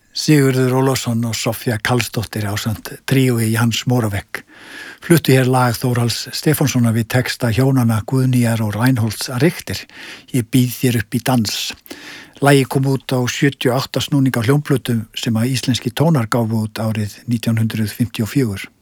Sigurður Ólafsson og Sofía Karlsdóttir ásamt tríói Jans Moravec fluttu hér lag Þórhalls Stefánssonar við texta hjónanna Guðnýjar og Reinholds Richter, Ég býð þér upp í dans. Lagið kom út á 78 snúninga hljómplötu sem að íslenski tónar gáfu út árið 1954.